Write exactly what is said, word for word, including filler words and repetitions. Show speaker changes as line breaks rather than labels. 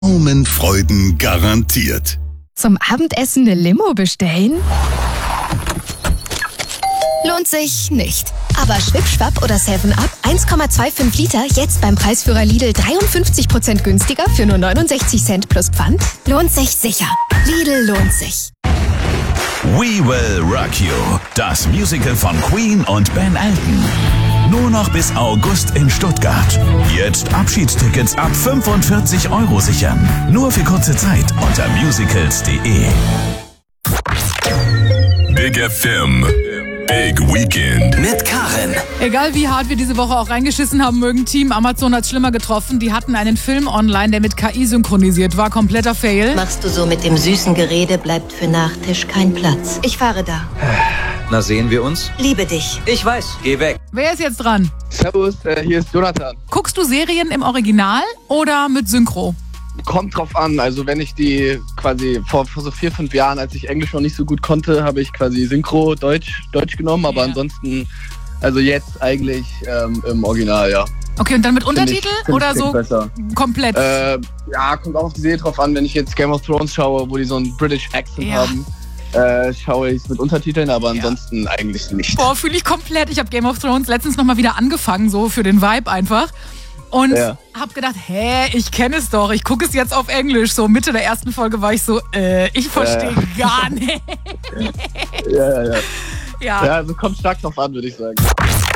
Freuden garantiert.
Zum Abendessen eine Limo bestellen? Lohnt sich nicht. Aber Schwipschwapp oder seven up, eins Komma fünfundzwanzig Liter, jetzt beim Preisführer Lidl dreiundfünfzig Prozent günstiger für nur neunundsechzig Cent plus Pfand? Lohnt sich sicher. Lidl lohnt sich.
We Will Rock You, das Musical von Queen und Ben Elton. Nur noch bis August in Stuttgart. Jetzt Abschiedstickets ab fünfundvierzig Euro sichern. Nur für kurze Zeit unter musicals punkt de. Big F M. Big Weekend.
Mit Karin.
Egal wie hart wir diese Woche auch reingeschissen haben mögen, Team Amazon hat's schlimmer getroffen. Die hatten einen Film online, der mit K I synchronisiert war. Kompletter Fail.
Machst du so mit dem süßen Gerede, bleibt für Nachtisch kein Platz. Ich fahre da.
Na, sehen wir uns?
Liebe dich.
Ich weiß, geh weg.
Wer ist jetzt dran?
Servus, äh, hier ist Jonathan.
Guckst du Serien im Original oder mit Synchro?
Kommt drauf an, also wenn ich die quasi vor, vor so vier, fünf Jahren, als ich Englisch noch nicht so gut konnte, habe ich quasi Synchro Deutsch, Deutsch genommen, aber
Ja.
ansonsten, also jetzt eigentlich ähm, im Original, ja.
Okay, und dann mit
Find ich-
Untertitel
find ich
oder
klingt
so
besser.
komplett?
Äh, ja, kommt auch auf die Serie drauf an, wenn ich jetzt Game of Thrones schaue, wo die so einen British Accent
Ja.
haben, äh, schaue ich es mit Untertiteln, aber ansonsten eigentlich nicht.
Boah, fühle ich komplett. Ich habe Game of Thrones letztens nochmal wieder angefangen, so für den Vibe einfach. Und
Ja.
hab gedacht, hä, ich kenne es doch, ich gucke es jetzt auf Englisch. So Mitte der ersten Folge war ich so, äh, ich verstehe
Äh.
gar nicht.
Ja, ja, ja.
Ja.
Ja, also kommt stark drauf an, würde ich sagen.